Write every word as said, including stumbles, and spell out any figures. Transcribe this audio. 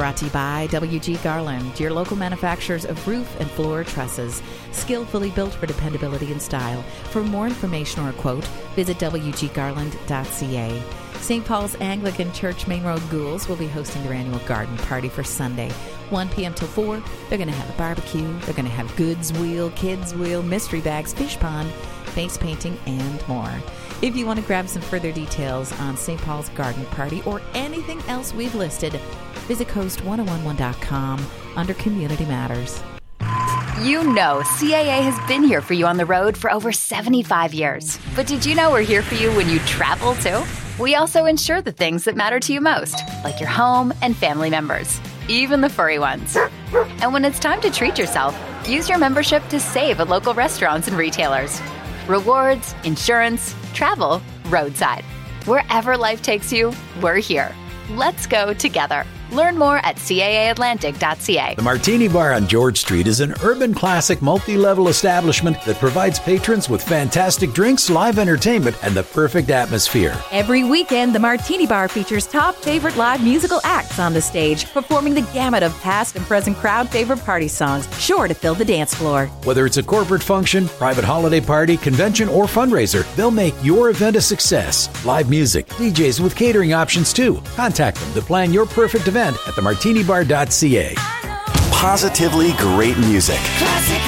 brought to you by W G Garland, your local manufacturers of roof and floor trusses, skillfully built for dependability and style. For more information or a quote, visit w g garland dot c a. Saint Paul's Anglican Church, Main Road, Ghouls will be hosting their annual garden party for Sunday, one p.m. till four. They're going to have a barbecue. They're going to have goods wheel, kids wheel, mystery bags, fish pond, face painting, and more. If you want to grab some further details on Saint Paul's Garden Party or anything else we've listed, visit coast ten eleven dot com under Community Matters. You know C A A has been here for you on the road for over seventy-five years. But did you know we're here for you when you travel, too? We also insure the things that matter to you most, like your home and family members, even the furry ones. And when it's time to treat yourself, use your membership to save at local restaurants and retailers. Rewards, insurance, travel, roadside. Wherever life takes you, we're here. Let's go together. Learn more at c a a atlantic dot c a. The Martini Bar on George Street is an urban classic multi-level establishment that provides patrons with fantastic drinks, live entertainment, and the perfect atmosphere. Every weekend, the Martini Bar features top favorite live musical acts on the stage, performing the gamut of past and present crowd favorite party songs, sure to fill the dance floor. Whether it's a corporate function, private holiday party, convention, or fundraiser, they'll make your event a success. Live music, D Js with catering options too. Contact them to plan your perfect event at the martini bar dot c a. Positively great music.